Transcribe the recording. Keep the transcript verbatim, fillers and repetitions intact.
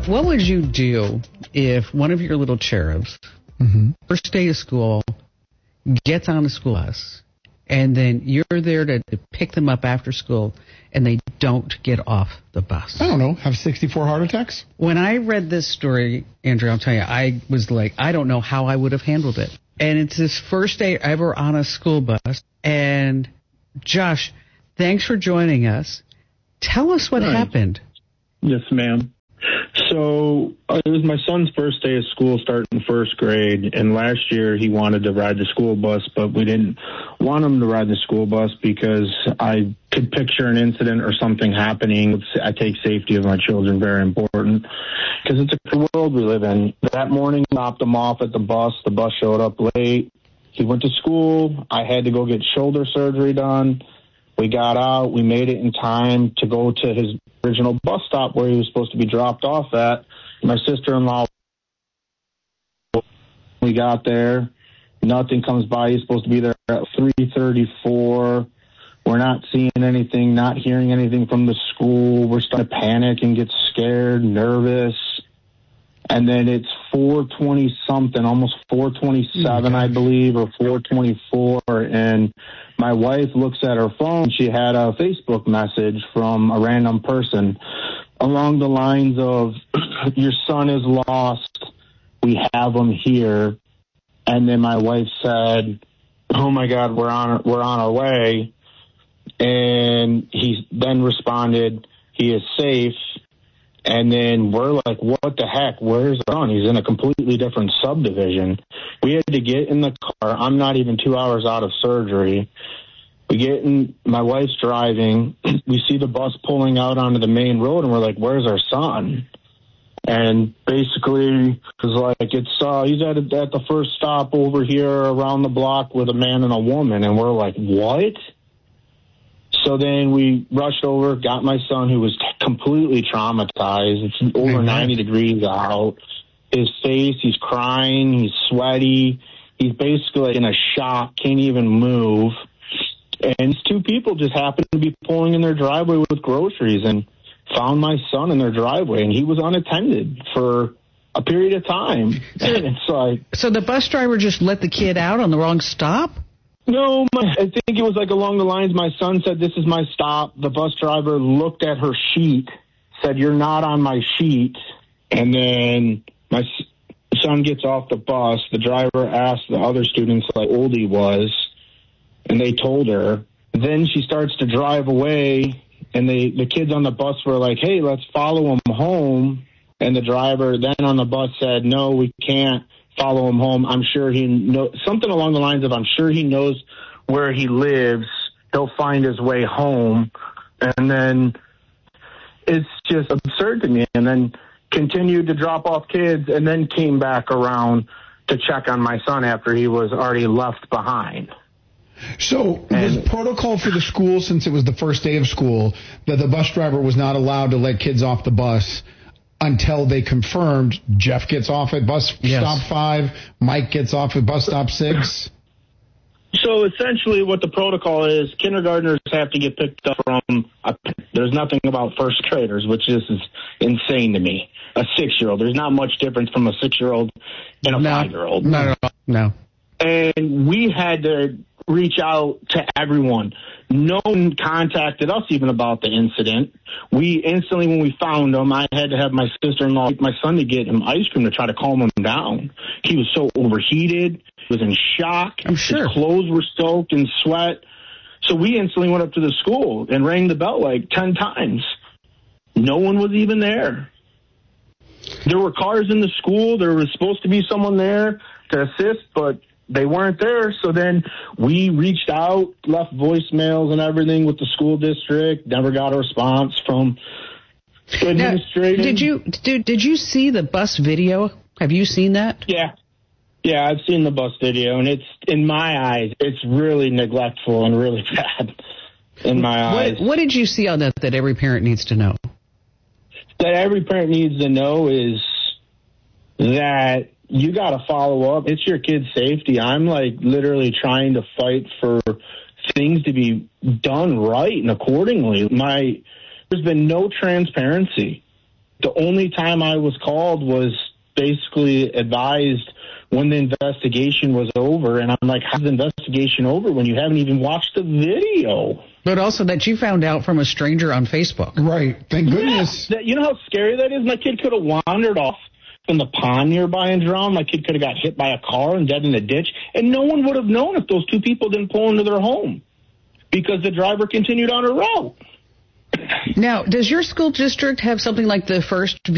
What would you do if one of your little cherubs, mm-hmm. first day of school, gets on a school bus, and then you're there to, to pick them up after school, and they don't get off the bus? I don't know. Have sixty-four heart attacks? When I read this story, Andrew, I'll tell you, I was like, I don't know how I would have handled it. And it's his first day ever on a school bus. And Josh, thanks for joining us. Tell us what right. happened. Yes, ma'am. So uh, it was my son's first day of school starting first grade, and last year he wanted to ride the school bus, but we didn't want him to ride the school bus because I could picture an incident or something happening. I take safety of my children very important because it's a world we live in. That morning, I dropped him off at the bus. The bus showed up late. He went to school. I had to go get shoulder surgery done. We got out. We made it in time to go to his original bus stop where he was supposed to be dropped off at. My sister-in-law, we got there. Nothing comes by. He's supposed to be there at three thirty-four. We're not seeing anything, not hearing anything from the school. We're starting to panic and get scared, nervous. And then it's four twenty something, almost four twenty-seven, I believe, or four twenty-four. And my wife looks at her phone. She had a Facebook message from a random person along the lines of, your son is lost. We have him here. And then my wife said, oh my God, we're on, we're on our way. And he then responded, he is safe. And then we're like, what the heck? Where's our son? He's in a completely different subdivision. We had to get in the car. I'm not even two hours out of surgery. We get in, my wife's driving. We see the bus pulling out onto the main road, and we're like, where's our son? And basically, it's like, it's, uh, he's at, a, at the first stop over here around the block with a man and a woman. And we're like, what? So then we rushed over, got my son, who was completely traumatized. It's over mm-hmm. ninety degrees out. His face, he's crying, he's sweaty. He's basically in a shock, can't even move. And two people just happened to be pulling in their driveway with groceries and found my son in their driveway, and he was unattended for a period of time. And it's like, so the bus driver just let the kid out on the wrong stop? No, my, I think it was like along the lines, my son said, this is my stop. The bus driver looked at her sheet, said, you're not on my sheet. And then my son gets off the bus. The driver asked the other students how old he was, and they told her. Then she starts to drive away, and they, the kids on the bus were like, hey, let's follow him home. And the driver then on the bus said, no, we can't follow him home. I'm sure he knows, something along the lines of, I'm sure he knows where he lives. He'll find his way home. And then it's just absurd to me. And then continued to drop off kids, and then came back around to check on my son after he was already left behind. So was protocol for the school, since it was the first day of school, that the bus driver was not allowed to let kids off the bus until they confirmed Jeff gets off at bus yes. stop five, Mike gets off at bus stop six? So essentially what the protocol is, kindergartners have to get picked up from, a, there's nothing about first graders, which is, is insane to me. A six-year-old. There's not much difference from a six-year-old and a no, five-year-old. Not at all. No. And we had to reach out to everyone. No one contacted us even about the incident. We instantly, when we found him, I had to have my sister-in-law, my son, to get him ice cream to try to calm him down. He was so overheated. He was in shock. I'm sure. His clothes were soaked in sweat. So we instantly went up to the school and rang the bell like ten times. No one was even there. There were cars in the school. There was supposed to be someone there to assist, but they weren't there. So then we reached out, left voicemails and everything with the school district, never got a response from administration. Did you did, did you see the bus video? Have you seen that? Yeah. Yeah, I've seen the bus video, and it's, in my eyes, it's really neglectful and really bad in my eyes. What, what did you see on that that every parent needs to know? That every parent needs to know is that you got to follow up. It's your kid's safety. I'm like literally trying to fight for things to be done right and accordingly. My, there's been no transparency. the only time I was called was basically advised when the investigation was over. And I'm like, how's the investigation over when you haven't even watched the video? But also that you found out from a stranger on Facebook. Right. Thank goodness. Yeah, that, you know how scary that is? My kid could have wandered off from the pond nearby and drowned. My kid could have got hit by a car and dead in a ditch. And no one would have known if those two people didn't pull into their home because the driver continued on her route. Now, does your school district have something like the First